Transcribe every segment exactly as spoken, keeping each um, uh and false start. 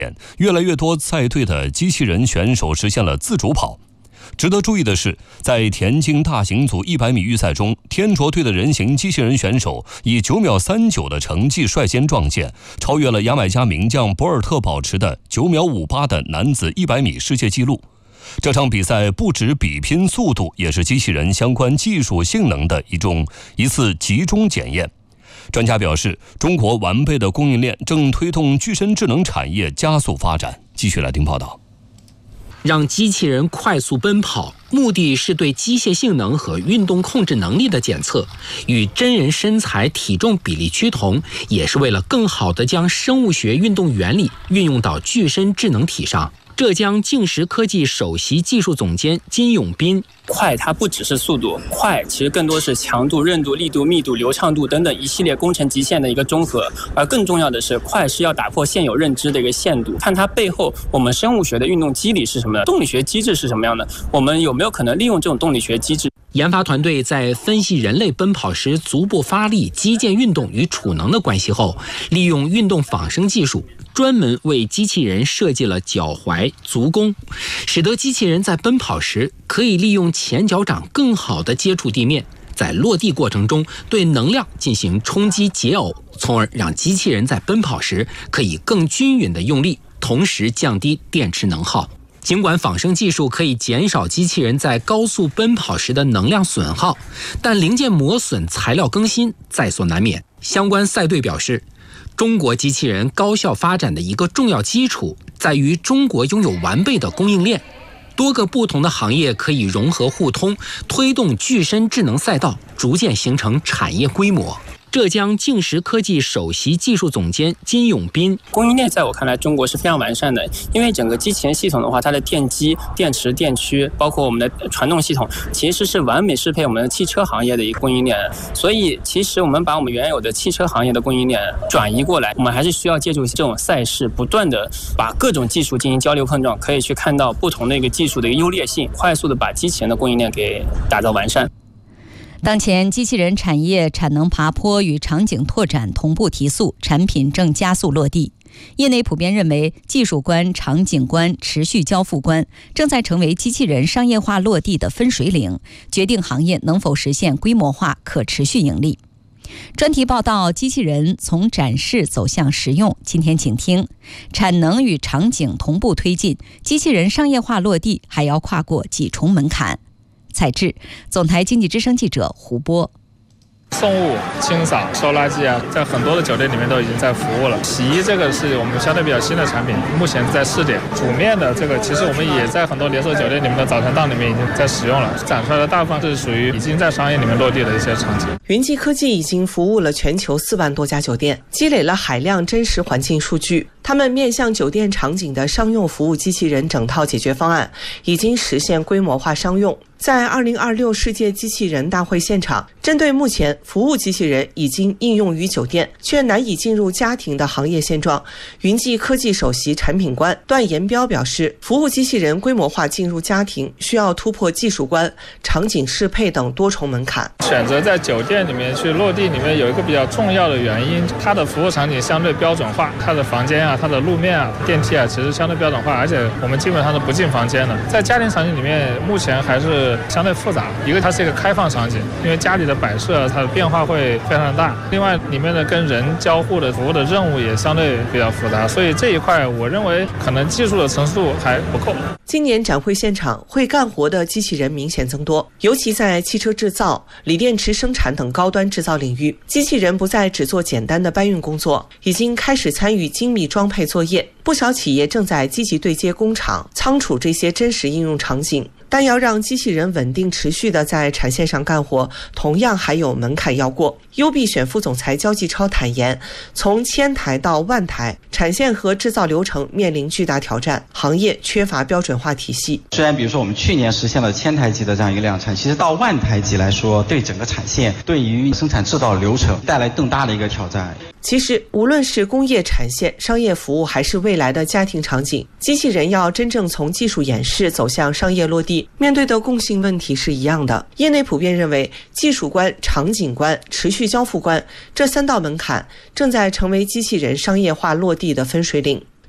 越来越多赛队的机器人选手实现了自主跑。值得注意的是，在田径大型组一百米预赛中，天卓队的人形机器人选手以九秒三九的成绩率先撞线，超越了牙买加名将博尔特保持的九秒五八的男子一百米世界纪录。这场比赛不止比拼速度，也是机器人相关技术性能的一种一次集中检验。专家表示，中国完备的供应链正推动具身智能产业加速发展。继续来听报道。 让机器人快速奔跑，目的是对机械性能和运动控制能力的检测，与真人身材体重比例趋同，也是为了更好地将生物学运动原理运用到具身智能体上。浙江静实科技首席技术总监金永斌： 快它不只是速度，快其实更多是强度、韧度、力度、密度、流畅度等等一系列工程极限的一个综合。而更重要的是，快是要打破现有认知的一个限度，看它背后我们生物学的运动机理是什么样的，动力学机制是什么样的，我们有没有可能利用这种动力学机制。 研发团队在分析人类奔跑时足部发力、肌腱运动与储能的关系后，利用运动仿生技术，专门为机器人设计了脚踝、足弓，使得机器人在奔跑时可以利用前脚掌更好地接触地面，在落地过程中对能量进行冲击解耦，从而让机器人在奔跑时可以更均匀地用力，同时降低电池能耗。尽管仿生技术可以减少机器人在高速奔跑时的能量损耗，但零件磨损、材料更新在所难免。相关赛队表示，中国机器人高效发展的一个重要基础在于中国拥有完备的供应链，多个不同的行业可以融合互通，推动具身智能赛道逐渐形成产业规模。浙江静实科技首席技术总监金永斌： 供应链在我看来，中国是非常完善的，因为整个机器人系统的话，它的电机、电池、电驱，包括我们的传动系统，其实是完美适配我们的汽车行业的一个供应链。所以，其实我们把我们原有的汽车行业的供应链转移过来，我们还是需要借助这种赛事，不断的把各种技术进行交流碰撞，可以去看到不同的一个技术的一个优劣性，快速的把机器人的供应链给打造完善。 当前，机器人产业产能爬坡与场景拓展同步提速，产品正加速落地。业内普遍认为，技术关、场景关、持续交付关正在成为机器人商业化落地的分水岭，决定行业能否实现规模化、可持续盈利。专题报道：机器人从展示走向实用。今天请听：产能与场景同步推进，机器人商业化落地还要跨过几重门槛。采制：总台经济之声记者胡波。 送物、清扫、收垃圾啊，在很多的酒店里面都已经在服务了。洗衣这个是我们相对比较新的产品，目前在试点。煮面的这个，其实我们也在很多连锁酒店里面的早餐档里面已经在使用了。展出来的大部分是属于已经在商业里面落地的一些场景。 云际科技已经服务了全球四万多家酒店，积累了海量真实环境数据。他们面向酒店场景的商用服务机器人整套解决方案已经实现规模化商用。在二零二六世界机器人大会现场，针对目前服务机器人已经应用于酒店却难以进入家庭的行业现状，云际科技首席产品官段延彪表示，服务机器人规模化进入家庭需要突破技术关、场景适配等多重门槛。 选择在酒店里面去落地里面有一个比较重要的原因，它的服务场景相对标准化，它的房间啊、它的路面啊、电梯啊其实相对标准化，而且我们基本上都不进房间的。在家庭场景里面目前还是相对复杂，一个它是一个开放场景，因为家里的摆设它的变化会非常大，另外里面的跟人交互的服务的任务也相对比较复杂，所以这一块我认为可能技术的成熟度还不够。 今年展会现场会干活的机器人明显增多，尤其在汽车制造、锂电池生产等高端制造领域，机器人不再只做简单的搬运工作，已经开始参与精密装配作业。不少企业正在积极对接工厂、仓储这些真实应用场景，但要让机器人稳定持续地在产线上干活，同样还有门槛要过。优必选副总裁焦继超坦言，从千台到万台，产线和制造流程面临巨大挑战，行业缺乏标准化体系。 虽然比如说我们去年实现了千台级的这样一个量产，其实到万台级来说，对整个产线、对于生产制造流程带来更大的一个挑战。 其实无论是工业产线、商业服务，还是未来的家庭场景，机器人要真正从技术演示走向商业落地，面对的共性问题是一样的。业内普遍认为，技术关、场景关、持续交付关这三道门槛正在成为机器人商业化落地的分水岭。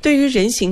对于人形